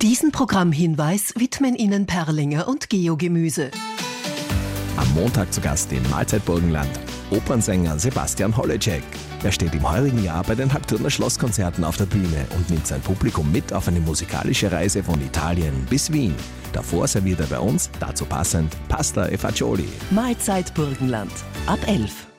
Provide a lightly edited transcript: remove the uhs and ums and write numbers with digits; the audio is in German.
Diesen Programmhinweis widmen Ihnen Perlinger und Geogemüse. Am Montag zu Gast in Mahlzeit Burgenland Opernsänger Sebastian Holleczek. Er steht im heurigen Jahr bei den Halbturner Schlosskonzerten auf der Bühne und nimmt sein Publikum mit auf eine musikalische Reise von Italien bis Wien. Davor serviert er bei uns, dazu passend, Pasta e Fagioli. Mahlzeit Burgenland ab 11.